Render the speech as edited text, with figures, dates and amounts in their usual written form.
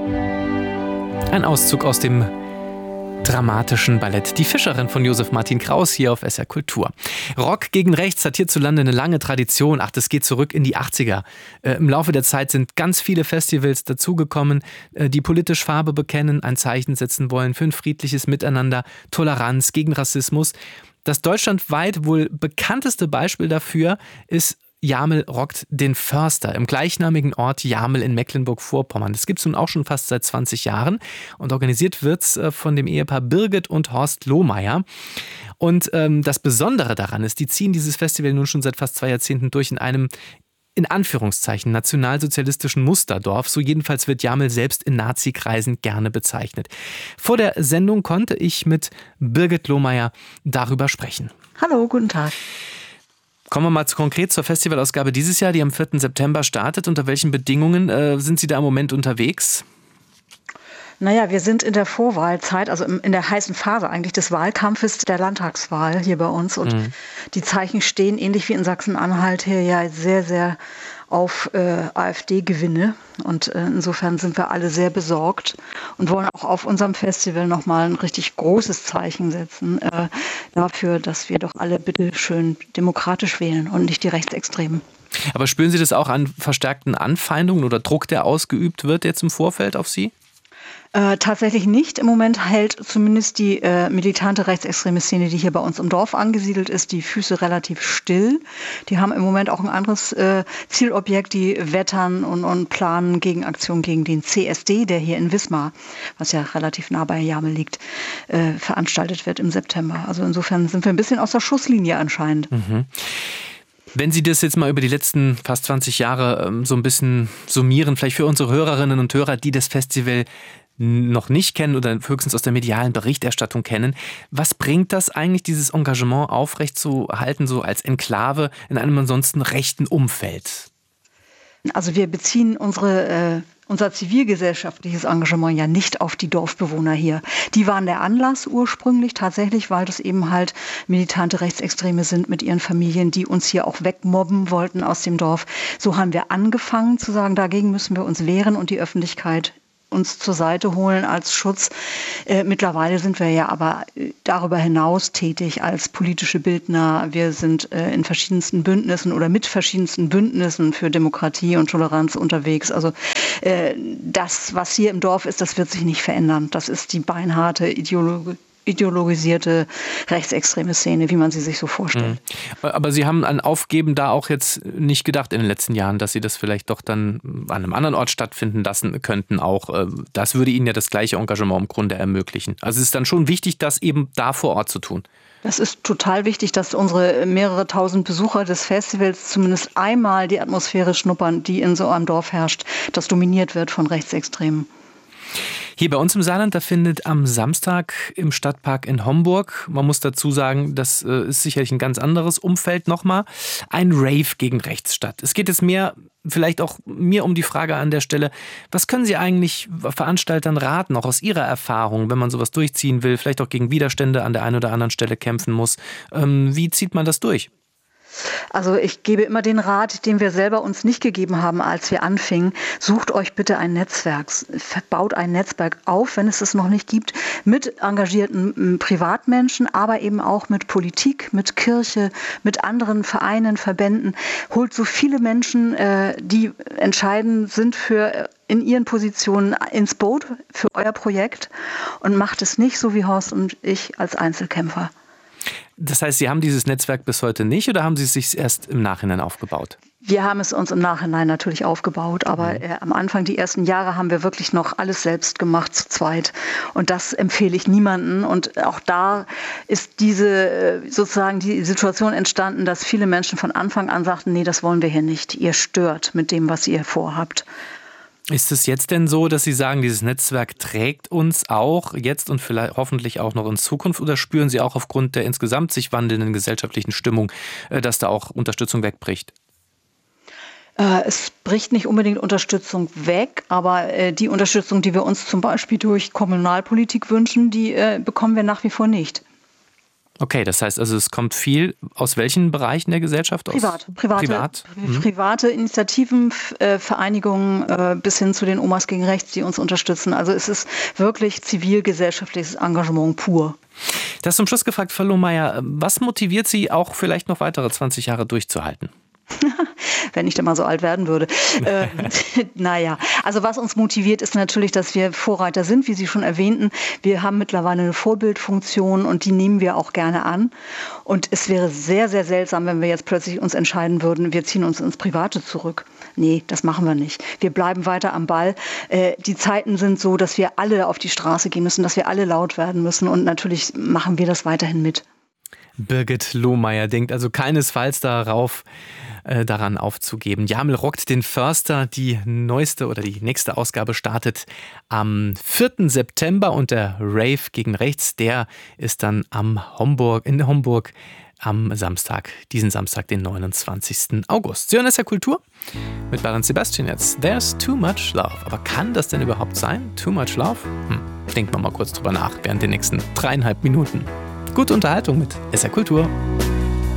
Ein Auszug aus dem dramatischen Ballett Die Fischerin von Josef Martin Kraus hier auf SR Kultur. Rock gegen Rechts hat hierzulande eine lange Tradition. Das geht zurück in die 80er. Im Laufe der Zeit sind ganz viele Festivals dazugekommen, die politisch Farbe bekennen, ein Zeichen setzen wollen für ein friedliches Miteinander, Toleranz gegen Rassismus. Das deutschlandweit wohl bekannteste Beispiel dafür ist Jamel rockt den Förster im gleichnamigen Ort Jamel in Mecklenburg-Vorpommern. Das gibt es nun auch schon fast seit 20 Jahren und organisiert wird es von dem Ehepaar Birgit und Horst Lohmeier. Und das Besondere daran ist, die ziehen dieses Festival nun schon seit fast 2 Jahrzehnten durch in einem, in Anführungszeichen, nationalsozialistischen Musterdorf. So jedenfalls wird Jamel selbst in Nazi-Kreisen gerne bezeichnet. Vor der Sendung konnte ich mit Birgit Lohmeier darüber sprechen. Hallo, guten Tag. Kommen wir mal konkret zur Festivalausgabe dieses Jahr, die am 4. September startet. Unter welchen Bedingungen sind Sie da im Moment unterwegs? Naja, wir sind in der Vorwahlzeit, also in der heißen Phase eigentlich des Wahlkampfes der Landtagswahl hier bei uns. Und die Zeichen stehen, ähnlich wie in Sachsen-Anhalt, hier ja sehr, sehr auf AfD-Gewinne. Und insofern sind wir alle sehr besorgt und wollen auch auf unserem Festival nochmal ein richtig großes Zeichen setzen dafür, dass wir doch alle bitte schön demokratisch wählen und nicht die Rechtsextremen. Aber spüren Sie das auch an verstärkten Anfeindungen oder Druck, der ausgeübt wird jetzt im Vorfeld auf Sie? Tatsächlich nicht. Im Moment hält zumindest die militante rechtsextreme Szene, die hier bei uns im Dorf angesiedelt ist, die Füße relativ still. Die haben im Moment auch ein anderes Zielobjekt, die wettern und planen Gegenaktionen gegen den CSD, der hier in Wismar, was ja relativ nah bei Jamel liegt, veranstaltet wird im September. Also insofern sind wir ein bisschen aus der Schusslinie anscheinend. Mhm. Wenn Sie das jetzt mal über die letzten fast 20 Jahre so ein bisschen summieren, vielleicht für unsere Hörerinnen und Hörer, die das Festival noch nicht kennen oder höchstens aus der medialen Berichterstattung kennen. Was bringt das eigentlich, dieses Engagement aufrechtzuerhalten, so als Enklave in einem ansonsten rechten Umfeld? Also wir beziehen unser zivilgesellschaftliches Engagement ja nicht auf die Dorfbewohner hier. Die waren der Anlass ursprünglich tatsächlich, weil das eben halt militante Rechtsextreme sind mit ihren Familien, die uns hier auch wegmobben wollten aus dem Dorf. So haben wir angefangen zu sagen, dagegen müssen wir uns wehren und die Öffentlichkeit uns zur Seite holen als Schutz. Mittlerweile sind wir ja aber darüber hinaus tätig als politische Bildner. Wir sind in verschiedensten Bündnissen oder mit verschiedensten Bündnissen für Demokratie und Toleranz unterwegs. Also das, was hier im Dorf ist, das wird sich nicht verändern. Das ist die beinharte ideologisierte rechtsextreme Szene, wie man sie sich so vorstellt. Aber Sie haben an Aufgeben da auch jetzt nicht gedacht in den letzten Jahren, dass Sie das vielleicht doch dann an einem anderen Ort stattfinden lassen könnten auch. Das würde Ihnen ja das gleiche Engagement im Grunde ermöglichen. Also es ist dann schon wichtig, das eben da vor Ort zu tun. Das ist total wichtig, dass unsere mehrere tausend Besucher des Festivals zumindest einmal die Atmosphäre schnuppern, die in so einem Dorf herrscht, das dominiert wird von Rechtsextremen. Hier bei uns im Saarland, da findet am Samstag im Stadtpark in Homburg, man muss dazu sagen, das ist sicherlich ein ganz anderes Umfeld nochmal, ein Rave gegen rechts statt. Es geht jetzt mehr, vielleicht auch mir um die Frage an der Stelle, was können Sie eigentlich Veranstaltern raten, auch aus Ihrer Erfahrung, wenn man sowas durchziehen will, vielleicht auch gegen Widerstände an der einen oder anderen Stelle kämpfen muss. Wie zieht man das durch? Also ich gebe immer den Rat, den wir selber uns nicht gegeben haben, als wir anfingen. Sucht euch bitte ein Netzwerk, baut ein Netzwerk auf, wenn es es noch nicht gibt, mit engagierten Privatmenschen, aber eben auch mit Politik, mit Kirche, mit anderen Vereinen, Verbänden. Holt so viele Menschen, die entscheidend sind für in ihren Positionen ins Boot für euer Projekt und macht es nicht so wie Horst und ich als Einzelkämpfer. Das heißt, Sie haben dieses Netzwerk bis heute nicht oder haben Sie es sich erst im Nachhinein aufgebaut? Wir haben es uns im Nachhinein natürlich aufgebaut, aber am Anfang, die ersten Jahre, haben wir wirklich noch alles selbst gemacht, zu zweit. Und das empfehle ich niemandem. Und auch da ist diese sozusagen die Situation entstanden, dass viele Menschen von Anfang an sagten, nee, das wollen wir hier nicht. Ihr stört mit dem, was ihr vorhabt. Ist es jetzt denn so, dass Sie sagen, dieses Netzwerk trägt uns auch jetzt und vielleicht hoffentlich auch noch in Zukunft, oder spüren Sie auch aufgrund der insgesamt sich wandelnden gesellschaftlichen Stimmung, dass da auch Unterstützung wegbricht? Es bricht nicht unbedingt Unterstützung weg, aber die Unterstützung, die wir uns zum Beispiel durch Kommunalpolitik wünschen, die bekommen wir nach wie vor nicht. Okay, das heißt also, es kommt viel aus welchen Bereichen der Gesellschaft? Private Initiativen, Vereinigungen bis hin zu den Omas gegen Rechts, die uns unterstützen. Also es ist wirklich zivilgesellschaftliches Engagement pur. Das zum Schluss gefragt, Frau Lohmeier, was motiviert Sie auch vielleicht noch weitere 20 Jahre durchzuhalten? Wenn ich denn mal so alt werden würde. Naja, also was uns motiviert, ist natürlich, dass wir Vorreiter sind, wie Sie schon erwähnten. Wir haben mittlerweile eine Vorbildfunktion und die nehmen wir auch gerne an. Und es wäre sehr, sehr seltsam, wenn wir jetzt plötzlich uns entscheiden würden, wir ziehen uns ins Private zurück. Nee, das machen wir nicht. Wir bleiben weiter am Ball. Die Zeiten sind so, dass wir alle auf die Straße gehen müssen, dass wir alle laut werden müssen und natürlich machen wir das weiterhin mit. Birgit Lohmeier denkt also keinesfalls daran aufzugeben. Jamel rockt den Förster. Die neueste oder die nächste Ausgabe startet am 4. September und der Rave gegen Rechts, der ist dann in Homburg am Samstag, diesen Samstag, den 29. August. Sie hören SR Kultur mit Bernd Sebastian jetzt. There's too much love. Aber kann das denn überhaupt sein? Too much love? Denkt man mal kurz drüber nach während den nächsten 3,5 Minuten. Gute Unterhaltung mit SR Kultur.